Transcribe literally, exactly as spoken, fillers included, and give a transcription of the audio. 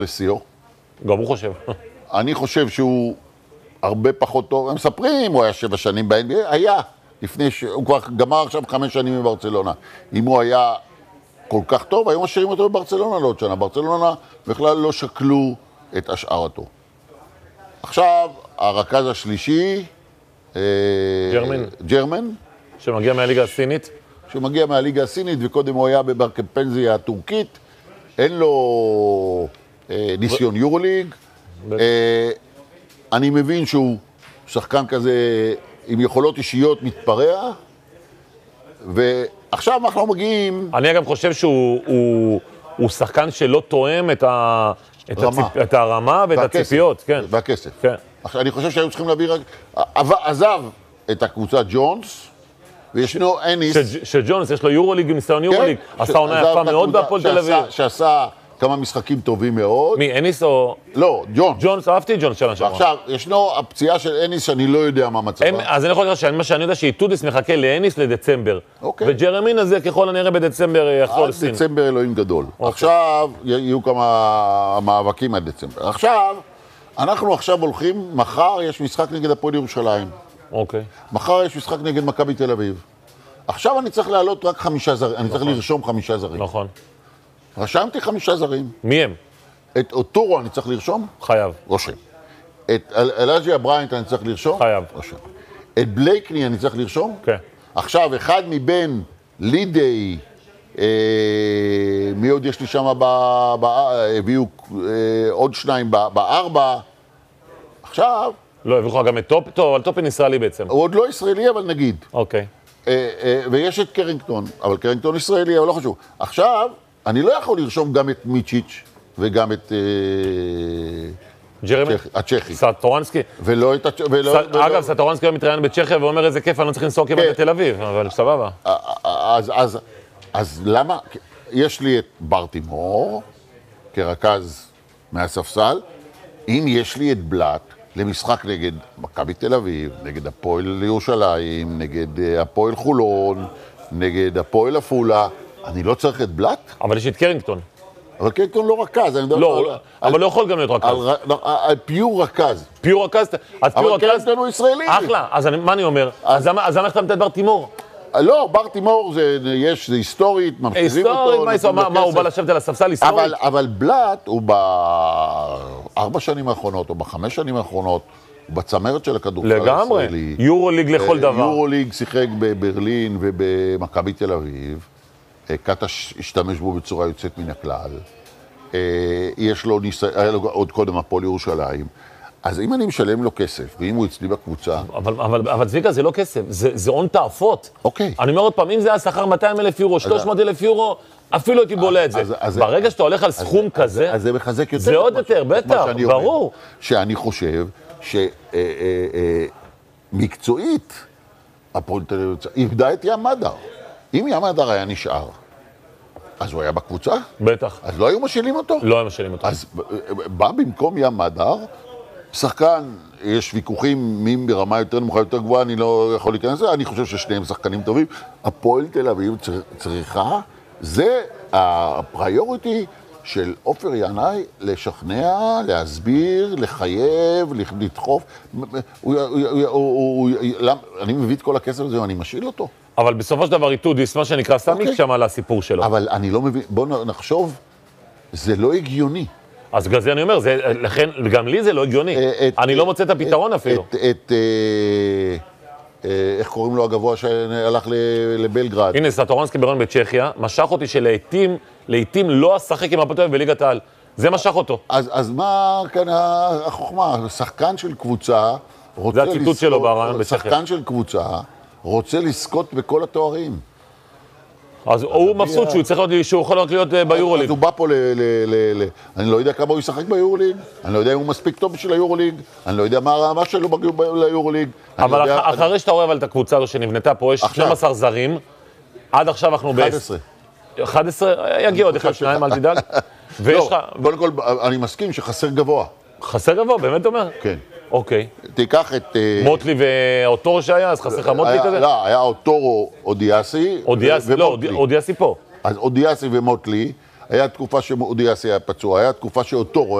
לסיור. גם הוא חושב. אני חושב שהוא הרבה פחות טוב. הם מספרים, הוא היה שבע שנים ב-אן בי איי, היה. לפני ש... הוא כבר גמר עכשיו חמש שנים בברצלונה. אם הוא היה כל כך טוב, היו משאירים אותו בברצלונה לעוד שנה. ברצלונה בכלל לא שקלו את השארתו. עכשיו, הרכז השלישי, ג'רמן. ג'רמן. שמגיע מהליגה הסינית. שמגיע מהליגה הסינית, וקודם הוא היה בברקפנזיה הטורקית. אין לו אה, ניסיון יורוליג. אה, אני מבין שהוא שחקן כזה עם יכולות אישיות מתפרע. ועכשיו אנחנו מגיעים... אני אגב חושב שהוא הוא, הוא שחקן שלא תואם את, ה, את, הציפ, את הרמה ואת והכסף, הציפיות. כן. והכסף. כן. עכשיו, אני חושב שהיו צריכים להביא רק... עזב את הקבוצה ג'ונס, וישנו אניס... שג'ונס יש לו יורוליג עם ניסיון יורוליג, עשה עונה יפה מאוד בהפועל תל אביב. שעשה כמה משחקים טובים מאוד. מי, אניס או... לא, ג'ונס. ג'ונס, אהבתי ג'ונס שנה שעברה. עכשיו, ישנו הפציעה של אניס שאני לא יודע מה מצבה. אז אני יכול להגיד לך, מה שאני יודע שאיטודיס מחכה לאניס לדצמבר. אוקיי. וג'רמין הזה ככל הנראה בדצמבר יחזור לסין. עד דצמבר אלוהים גדול. עכשיו, יהיו כמה מאבקים עד דצמבר. עכשיו, אנחנו עכשיו הולכים, מחר יש משחק נגד הפועל ירושלים. אוקיי. מחר יש משחק נגד מכבי תל אביב. עכשיו אני צריך לעלות רק חמישה זרים, אני צריך לרשום חמישה זרים. נכון. רשמתי חמישה זרים. מי הם? את אוטורו אני צריך לרשום? חייב. רושם. את אלאג'יה בריינט אני צריך לרשום? חייב. רושם. את בלייקני אני צריך לרשום? כן. עכשיו, אחד מבין לידי, אה, מי עוד יש לי שם, הביאו אה, עוד שניים בארבע. עכשיו... לא, הביאו לך גם את טופ, טוב, אבל טופין ישראלי בעצם. הוא עוד לא ישראלי, אבל נגיד. אוקיי. אה, אה, ויש את קרינגטון, אבל קרינגטון ישראלי, אבל לא חשוב. עכשיו, אני לא יכול לרשום גם את מיצ'יץ' וגם את... ג'רמי? הצ'כי. סטורנסקי? ולא את הצ'כי. אגב, סטורנסקי היום מתראיין בצ'כיה ואומר איזה כיף, אני לא צריך לנסוע כמעט לתל אביב, אבל סבבה. אז למה? יש לי את ברטימור כרכז מהספסל, אם יש לי את בלאט למשחק נגד מכבי תל אביב, נגד הפועל ירושלים, נגד הפועל חולון, נגד הפועל עפולה, אני לא צריך את בלאט? אבל יש את קרינגטון. אבל קרינגטון לא רכז, אני מדבר... לא, אבל לא יכול גם להיות רכז. על פיור רכז. פיור רכז? אבל קרינגטון הוא ישראלי. אחלה, אז מה אני אומר? אז למה איך אתה מתת ברטימור? לא, ברטימור יש, זה היסטורית, ממשיכים אותו. היסטורית, מה, הוא בא לשבת על הספסל היסטורית? אבל בלאט הוא בארבע שנים האחרונות, או בחמש שנים האחרונות, הוא בצמרת של הכדורסל הישראלי. לגמרי, יורוליג לכל דבר. יורוליג שיחק בברלין ובמכבי תל אביב. קטש השתמש בו בצורה יוצאת מן הכלל. יש לו ניסיון, היה לו עוד קודם הפועל ירושלים. אז אם אני משלם לו כסף, ואם הוא אצלי בקבוצה... אבל, אבל, אבל צביקה, זה לא כסף, זה, זה הון תעפות. אוקיי. אני אומר עוד פעם, אם זה היה שכר מאתיים אלף יורו, שלוש מאות אלף יורו, אפילו הייתי בולע את זה. אז, אז, ברגע שאתה הולך על סכום אז, כזה... אז, אז זה מחזק יותר. זה עוד יותר, בטח, ברור. אומר, שאני חושב שמקצועית, הפועל תל אביב איבדה את ים מדר. אם ים מדר היה נשאר, אז הוא היה בקבוצה? בטח. אז לא היו משאלים אותו? לא היו משאלים אותו. אז בא במקום ים מדר, שחקן, יש ויכוחים מי ברמה יותר נמוכה, יותר גבוהה, אני לא יכול להיכנס לזה, אני חושב ששניהם שחקנים טובים. הפועל תל אביב צריכה, זה הפריוריטי של עופר ינאי לשכנע, להסביר, לחייב, לדחוף. אני מביא את כל הכסף הזה ואני משאיל אותו. אבל בסופו של דבר איטודיס, מה שנקרא סמיק שם על הסיפור שלו. אבל אני לא מבין, בואו נחשוב, זה לא הגיוני. אז בגלל זה אני אומר, לכן גם לי זה לא הגיוני. אני לא מוצא את הפתרון אפילו. את, איך קוראים לו הגבוה שהלך לבלגרד? הנה, סטורנסקי ברון בצ'כיה, משך אותי שלעיתים, לעיתים לא אשחק עם הפועל תל אביב בליגת העל. זה משך אותו. אז מה כאן החוכמה? שחקן של קבוצה זה הציטוט שלו ברעיון בצ'כיה. שחקן של קבוצה רוצה לזכות בכל התוארים. אז הוא מבסוט שהוא צריך להיות, שהוא יכול להיות ביורוליג. אז הוא בא פה ל... אני לא יודע כמה הוא ישחק ביורוליג, אני לא יודע אם הוא מספיק טוב בשביל היורוליג, אני לא יודע מה הרמה שלו ליורוליג. אבל אחרי שאתה רואה את הקבוצה הזו שנבנתה פה, יש שנים עשר זרים, עד עכשיו אנחנו ב... אחת עשרה. אחת עשרה, יגיע עוד אחד, שניים, אל תדאג. לא, קודם כל, אני מסכים שחסר גבוה. חסר גבוה, באמת אומר? כן. אוקיי. תיקח את... מוטלי ואוטורו שהיה, אז חסר לך מוטלי כזה? לא, היה אוטורו אודיאסי. אודיאסי, לא, אודיאסי פה. אז אודיאסי ומוטלי, היה תקופה שמאודי אסי היה פצוע, היה תקופה שאותו רואה